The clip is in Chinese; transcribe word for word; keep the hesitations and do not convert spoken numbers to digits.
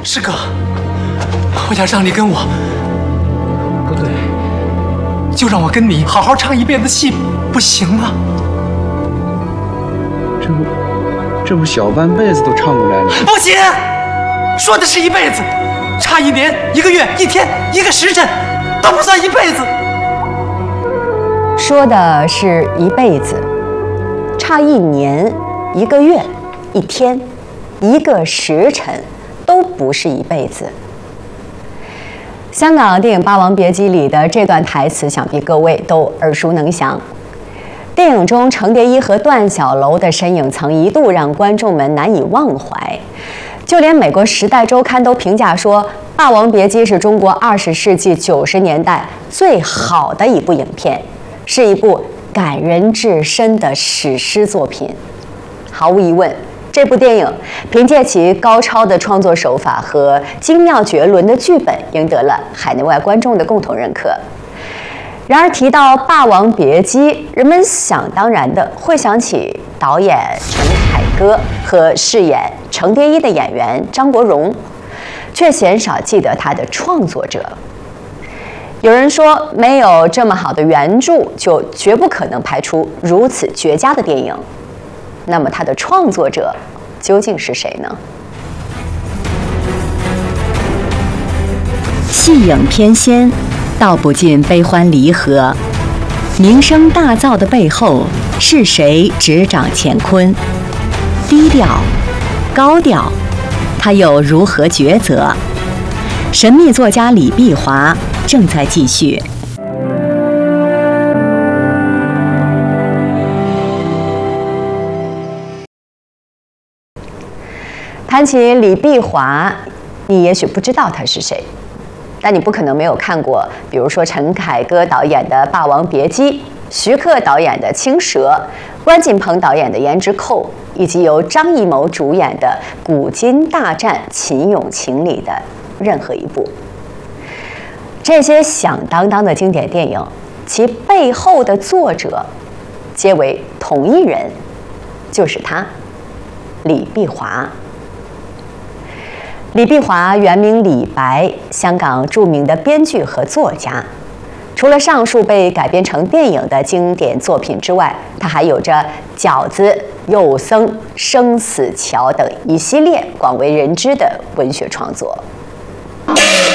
师哥，我想让你跟我，不对，就让我跟你好好唱一辈子戏，不行吗？ 这不，这不小半辈子都唱不来了。 不行，说的是一辈子，差一年、一个月、一天、一个时辰，都不算一辈子。 说的是一辈子，差一年、一个月、一天、一个时辰，都不是一辈子。香港电影《霸王别姬》里的这段台词，想必各位都耳熟能详。电影中程蝶衣和段小楼的身影曾一度让观众们难以忘怀，就连美国《时代周刊》都评价说，《霸王别姬》是中国二十世纪九十年代最好的一部影片，是一部感人至深的史诗作品。毫无疑问，这部电影凭借其高超的创作手法和精妙绝伦的剧本，赢得了海内外观众的共同认可。然而提到《霸王别姬》，人们想当然的会想起导演陈凯歌和饰演程蝶衣的演员张国荣，却鲜少记得他的创作者。有人说，没有这么好的原著，就绝不可能拍出如此绝佳的电影。那么，他的创作者究竟是谁呢？ 戏影翩跹，道不尽悲欢离合。名声大噪的背后，是谁执掌乾坤？低调，高调，他又如何抉择？神秘作家李碧华正在继续。 谈起李碧华，你也许不知道他是谁，但你不可能没有看过，比如说陈凯歌导演的《霸王别姬》，徐克导演的《青蛇》，关锦鹏导演的《胭脂扣》，以及由张艺谋主演的《古今大战秦俑情》里的任何一部。这些响当当的经典电影，其背后的作者皆为同一人，就是他，李碧华。李碧华原名李白，香港著名的编剧和作家。除了上述被改编成电影的经典作品之外，他还有着《饺子》《幼僧》《生死桥》等一系列广为人知的文学创作。